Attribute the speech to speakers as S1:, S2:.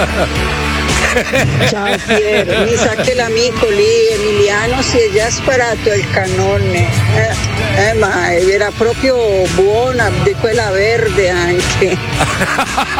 S1: Ciao Piero, mi sa che l'amico lì, Emiliano, si è già sparato il cannone, ma era proprio buona, di quella verde anche.